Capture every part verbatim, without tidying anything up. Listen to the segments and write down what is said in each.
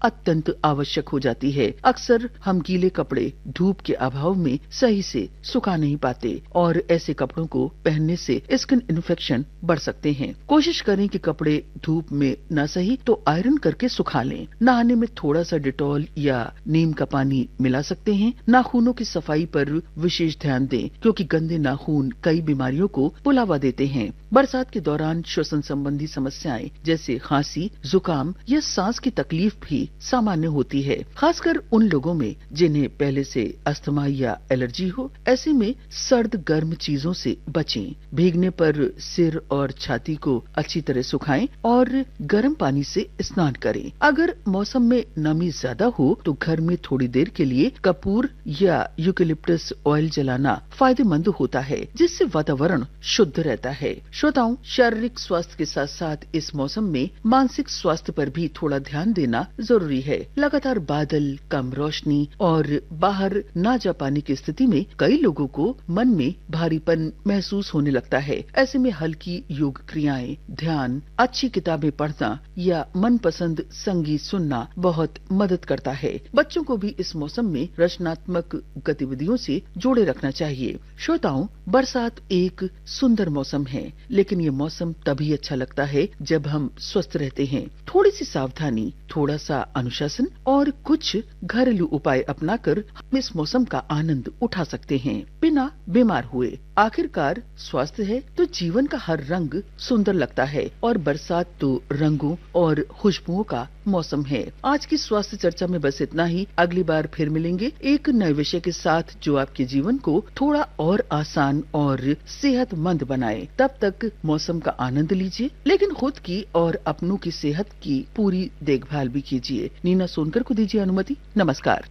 अत्यंत आवश्यक हो जाती है। अक्सर हम गीले कपड़े धूप के अभाव में सही से सुखा नहीं पाते और ऐसे कपड़ों को पहनने से स्किन इन्फेक्शन बढ़ सकते हैं। कोशिश करें कि कपड़े धूप में न सही तो आयरन करके सुखा लें। नहाने में थोड़ा सा डिटॉल या नीम का पानी मिला सकते हैं। नाखूनों की सफाई पर विशेष ध्यान दें, क्योंकि गंदे नाखून कई बीमारियों को बुलावा देते हैं। बरसात के दौरान श्वसन संबंधी समस्याएं जैसे खांसी, जुकाम या सांस की तकलीफ भी सामान्य होती है, खासकर उन लोगों में जिन्हें पहले से अस्थमा या एलर्जी हो। ऐसे में सर्द गर्म चीजों से बचें। भीगने पर सिर और छाती को अच्छी तरह सुखाएं और गर्म पानी से स्नान करें। अगर मौसम में नमी ज्यादा हो तो घर में थोड़ी देर के लिए कपूर या यूकेलिप्टस ऑयल जलाना फायदेमंद होता है, जिससे वातावरण शुद्ध रहता है। श्रोताओं, शारीरिक स्वास्थ्य के साथ साथ इस मौसम में मानसिक स्वास्थ्य पर भी थोड़ा ध्यान देना जरूरी है। लगातार बादल, कम रोशनी और बाहर न जा पाने की स्थिति में कई लोगों को मन में भारीपन महसूस होने लगता है। ऐसे में हल्की योग क्रियाएं, ध्यान, अच्छी किताबें पढ़ना या मनपसंद संगीत सुनना बहुत मदद करता है। बच्चों को भी इस मौसम में रचनात्मक गतिविधियों से जोड़े रखना चाहिए। श्रोताओं, बरसात एक सुंदर मौसम है, लेकिन ये मौसम तभी अच्छा लगता है जब हम स्वस्थ रहते हैं। थोड़ी सी सावधानी, थोड़ा सा अनुशासन और कुछ घरेलू उपाय अपनाकर हम इस मौसम का आनंद उठा सकते हैं बिना बीमार हुए। आखिरकार स्वास्थ्य है तो जीवन का हर रंग सुंदर लगता है और बरसात तो रंगों और खुशबुओं का मौसम है। आज की स्वास्थ्य चर्चा में बस इतना ही। अगली बार फिर मिलेंगे एक नए विषय के साथ जो आपके जीवन को थोड़ा और आसान और सेहतमंद बनाए। तब तक मौसम का आनंद लीजिए, लेकिन खुद की और अपनों की सेहत की पूरी देखभाल भी कीजिए। नीना सोनकर को दीजिए अनुमति। नमस्कार।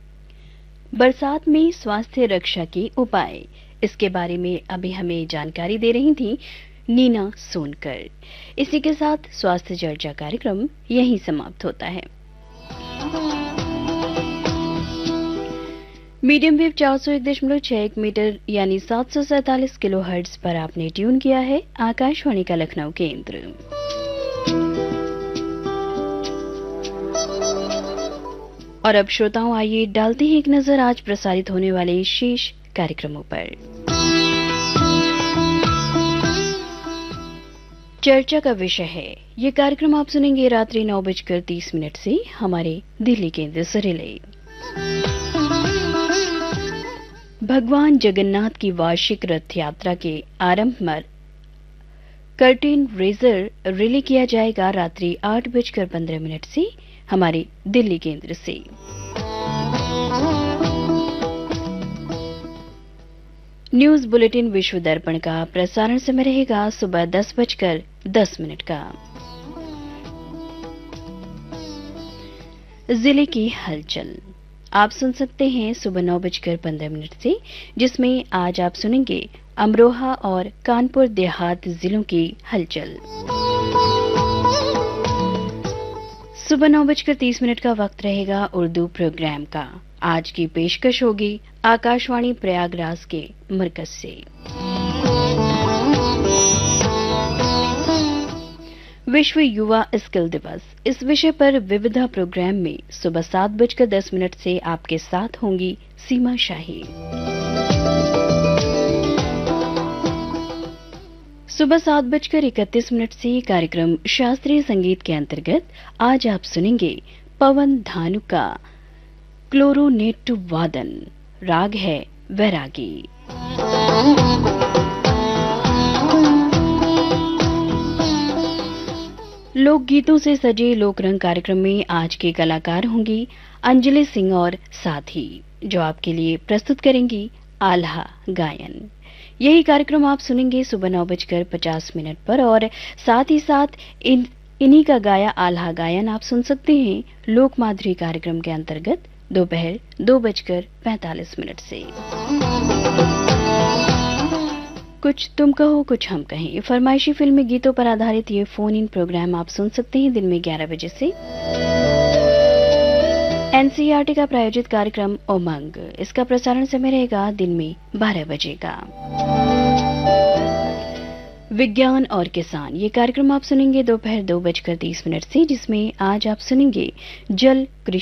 बरसात में स्वास्थ्य रक्षा के उपाय, इसके बारे में अभी हमें जानकारी दे रही थी नीना सोनकर। इसी के साथ स्वास्थ्य चर्चा कार्यक्रम यहीं समाप्त होता है। मीडियम वेव चार सौ एक दशमलव छह एक मीटर यानी सात सौ सैतालीस किलो हर्ट्ज पर आपने ट्यून किया है आकाशवाणी का लखनऊ केंद्र। और अब श्रोताओं, आइए डालते हैं एक नजर आज प्रसारित होने वाले शेष कार्यक्रमों पर। चर्चा का विषय है, ये कार्यक्रम आप सुनेंगे रात्रि नौ बजकर तीस मिनट से हमारे दिल्ली केंद्र से रिले। भगवान जगन्नाथ की वार्षिक रथ यात्रा के आरंभ पर कर्टेन रेजर रिले किया जाएगा रात्रि आठ बजकर पंद्रह मिनट से हमारे दिल्ली केंद्र से। न्यूज बुलेटिन विश्व दर्पण का प्रसारण समय रहेगा सुबह दस बजकर दस मिनट का। जिले की हलचल आप सुन सकते हैं सुबह नौ बजकर पंद्रह मिनट से, जिसमें आज आप सुनेंगे अमरोहा और कानपुर देहात जिलों की हलचल। सुबह नौ बजकर तीस मिनट का वक्त रहेगा उर्दू प्रोग्राम का। आज की पेशकश होगी आकाशवाणी प्रयागराज के मरकज से। विश्व युवा स्किल दिवस, इस विषय पर विविधा प्रोग्राम में सुबह सात बजकर दस मिनट से आपके साथ होंगी सीमा शाही। सुबह सात बजकर इकतीस मिनट से कार्यक्रम शास्त्रीय संगीत के अंतर्गत आज आप सुनेंगे पवन धानु का क्लोरोनेटु वादन, राग है वैरागी। लोकगीतों से सजे लोकरंग कार्यक्रम में आज के कलाकार होंगी अंजलि सिंह और साथी, जो आपके लिए प्रस्तुत करेंगी आल्हा गायन। यही कार्यक्रम आप सुनेंगे सुबह नौ बजकर पचास मिनट पर और साथ ही साथ इन इन्हीं का गाया आल्हा गायन आप सुन सकते हैं लोक माधुरी कार्यक्रम के अंतर्गत दोपहर दो बजकर पैंतालीस मिनट से। कुछ तुम कहो कुछ हम कहें, फरमाइशी फिल्मी गीतों पर आधारित ये फोन इन प्रोग्राम आप सुन सकते हैं दिन में ग्यारह बजे से। एनसीईआरटी का प्रायोजित कार्यक्रम उमंग, इसका प्रसारण समय रहेगा दिन में बारह बजे का। विज्ञान और किसान, ये कार्यक्रम आप सुनेंगे दोपहर दो बजकर तीस मिनट से, जिसमें आज आप सुनेंगे जल कृषि